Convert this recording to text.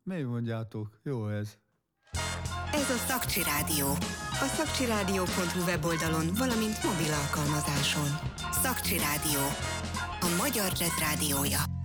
Mi mondjátok? Jó ez. Ez a Szakcsi Rádió. A szakcsirádió.hu weboldalon, valamint mobil alkalmazáson. Szakcsi Rádió. A magyar jazz rádiója.